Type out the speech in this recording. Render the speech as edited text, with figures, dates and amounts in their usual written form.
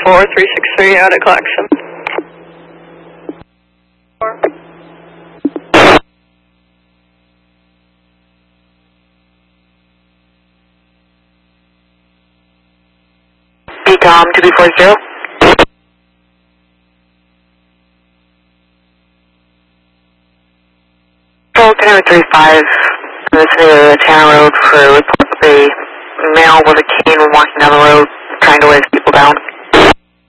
4363 out at Claxon. BCOM 2240. Control 1035, listening to the town road for a report of a male with a cane walking down the road trying to wave people down.